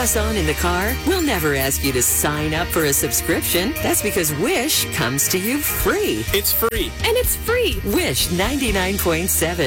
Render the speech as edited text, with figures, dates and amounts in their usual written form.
us on in the car, we'll never ask you to sign up for a subscription. That's because Wish comes to you free. It's free. And it's free. Wish 99.7.